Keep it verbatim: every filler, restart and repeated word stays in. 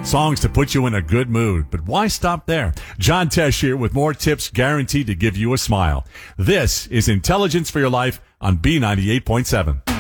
Songs to put you in a good mood. But why stop there? John Tesh here with more tips guaranteed to give you a smile. This is Intelligence for Your Life on B ninety-eight point seven.